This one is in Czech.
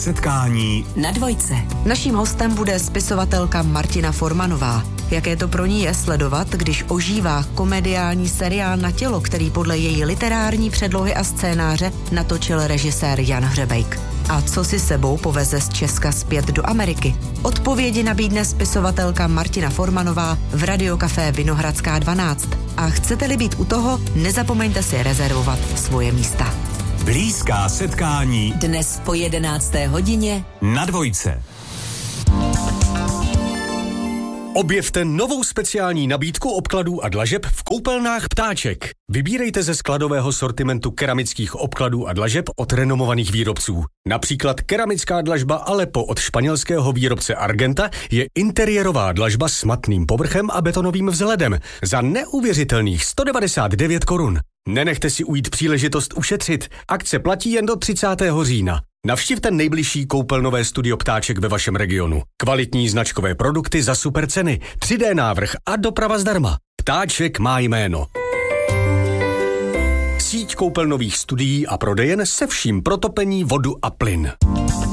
Setkání na dvojce. Naším hostem bude spisovatelka Martina Formanová. Jaké to pro ní je sledovat, když ožívá komediální seriál Na tělo, který podle její literární předlohy a scénáře natočil režisér Jan Hřebejk. A co si sebou poveze z Česka zpět do Ameriky? Odpovědi nabídne spisovatelka Martina Formanová v Radiokafé Vinohradská 12. A chcete-li být u toho, nezapomeňte si rezervovat svoje místa. Blízká setkání Dnes po 11. hodině na dvojce. Objevte novou speciální nabídku obkladů a dlažeb v koupelnách Ptáček. Vybírejte ze skladového sortimentu keramických obkladů a dlažeb od renomovaných výrobců. Například keramická dlažba Aleppo od španělského výrobce Argenta je interiérová dlažba s matným povrchem a betonovým vzhledem za neuvěřitelných 199 korun. Nenechte si ujít příležitost ušetřit. Akce platí jen do 30. října. Navštivte nejbližší koupelnové studio Ptáček ve vašem regionu. Kvalitní značkové produkty za super ceny, 3D návrh a doprava zdarma. Ptáček má jméno. Síť koupelnových studií a prodejen se vším pro topení, vodu a plyn.